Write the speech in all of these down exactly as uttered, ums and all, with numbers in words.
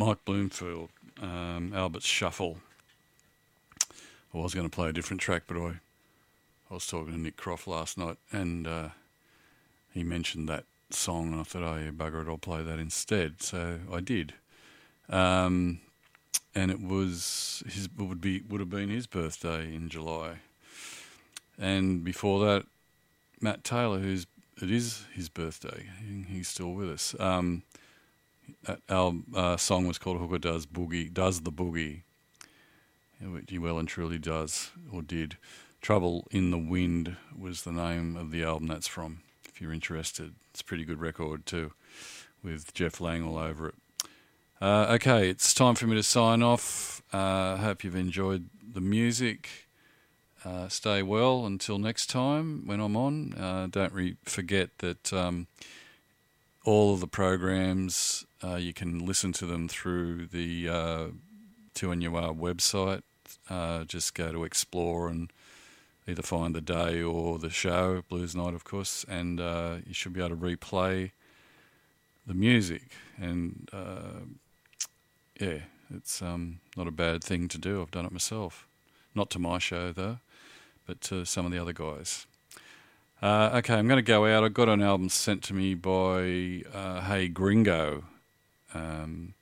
Mike Bloomfield, um, Albert's Shuffle. I was going to play a different track, but I, I was talking to Nick Croft last night, and uh, he mentioned that song, and I thought, oh yeah, bugger it, I'll play that instead. So I did. Um, and it was his would be would have been his birthday in July. And before that, Matt Taylor, who's it is his birthday. He, he's still with us. Um, our uh, song was called Hooker Does Boogie, Does the Boogie. He well and truly does, or did. Trouble in the Wind was the name of the album that's from, if you're interested. It's a pretty good record too, with Jeff Lang all over it. Uh, okay, it's time for me to sign off. I uh, hope you've enjoyed the music. Uh, stay well until next time when I'm on. Uh, don't re- forget that um, all of the programs, uh, you can listen to them through the uh, two N U R website. Uh, just go to Explore and either find the day or the show, Blues Night, of course, and uh, you should be able to replay the music. And, uh, yeah, it's um, not a bad thing to do. I've done it myself. Not to my show, though, but to some of the other guys. Uh, okay, I'm going to go out. I got an album sent to me by uh, Hey Gringo. Um,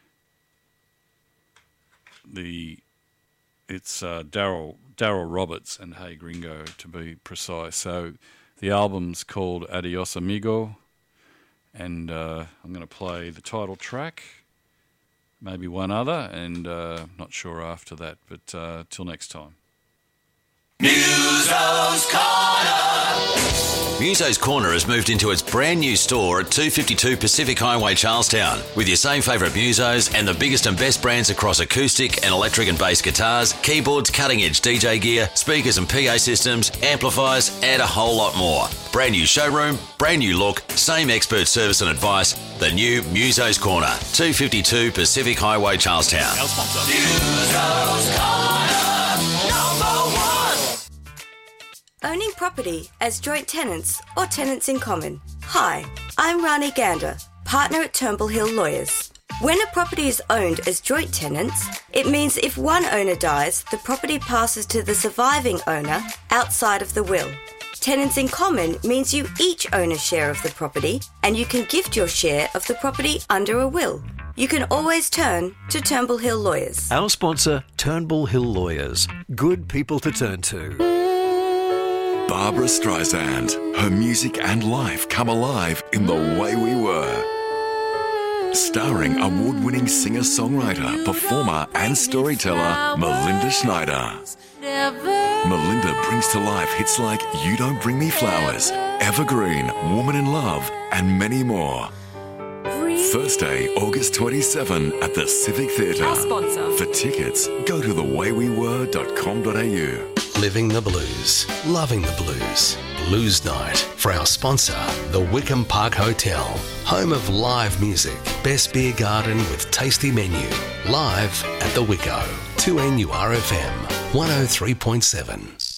the it's uh, Daryl Daryl Roberts and Hey Gringo, to be precise. So the album's called Adios Amigo, and uh, I'm going to play the title track, maybe one other, and uh, not sure after that. But uh, till next time. Muso's Corner. Muso's Corner has moved into its brand new store at two fifty-two Pacific Highway, Charlestown, with your same favourite Musos and the biggest and best brands across acoustic and electric and bass guitars, keyboards, cutting-edge D J gear, speakers and P A systems, amplifiers, and a whole lot more. Brand new showroom, brand new look, same expert service and advice. The new Muso's Corner, two fifty-two Pacific Highway, Charlestown. Our sponsor. Muso's Corner, number one. Owning property as joint tenants or tenants in common. Hi, I'm Rani Gander, partner at Turnbull Hill Lawyers. When a property is owned as joint tenants, it means if one owner dies, the property passes to the surviving owner outside of the will. Tenants in common means you each own a share of the property and you can gift your share of the property under a will. You can always turn to Turnbull Hill Lawyers. Our sponsor, Turnbull Hill Lawyers. Good people to turn to. Barbra Streisand. Her music and life come alive in The Way We Were. Starring award-winning singer-songwriter, performer and storyteller Melinda Schneider. Melinda brings to life hits like You Don't Bring Me Flowers, Evergreen, Woman in Love, and many more. Thursday, August twenty-seventh at the Civic Theatre. Our sponsor. For tickets, go to the way we were dot com dot a u. Living the blues, loving the blues. Blues Night for our sponsor, the Wickham Park Hotel, home of live music, best beer garden with tasty menu. Live at the Wicko, two N U R F M, one oh three point seven.